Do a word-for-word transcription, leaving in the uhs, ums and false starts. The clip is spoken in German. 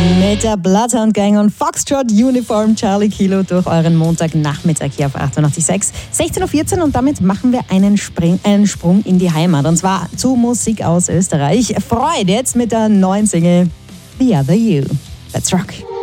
Mit der Bloodhound Gang und Foxtrot Uniform Charlie Kilo durch euren Montagnachmittag hier auf achtundachtzig Komma sechs. sechzehn Uhr vierzehn und damit machen wir einen, Spring, einen Sprung in die Heimat. Und zwar zu Musik aus Österreich. Freud jetzt mit der neuen Single The Other You. Let's rock.